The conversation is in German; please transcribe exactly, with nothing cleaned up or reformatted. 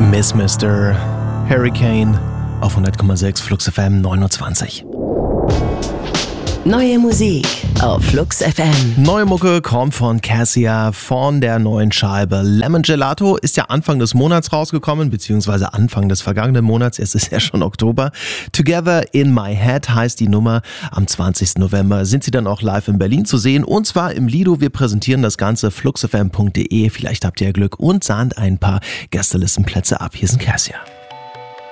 Miss Mister Hurricane auf hundert Komma sechs Flux F M neunundzwanzig. Neue Musik auf Flux F M. Neue Mucke kommt von Cassia von der neuen Scheibe Lemon Gelato. Ist ja Anfang des Monats rausgekommen, beziehungsweise Anfang des vergangenen Monats. Es ist ja schon Oktober. Together in My Head heißt die Nummer. Am zwanzigsten November sind sie dann auch live in Berlin zu sehen. Und zwar im Lido. Wir präsentieren das Ganze fluxfm punkt de. Vielleicht habt ihr ja Glück und sahnt ein paar Gästelistenplätze ab. Hier sind Cassia.